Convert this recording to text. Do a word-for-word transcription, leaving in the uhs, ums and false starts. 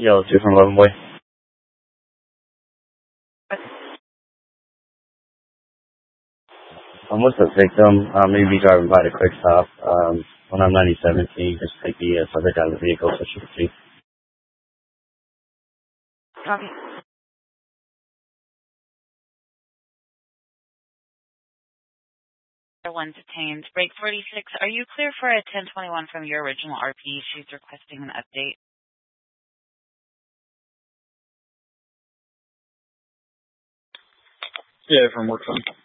Yellow two from eleven boy. I'm with the victim. Uh, maybe driving by the quick stop. Um, when I'm ninety-seven, can you just take the uh, subject out of the vehicle so she can see? Copy. One detained. Break forty-six. Are you clear for a ten twenty-one from your original R P? She's requesting an update. Yeah, from work phone.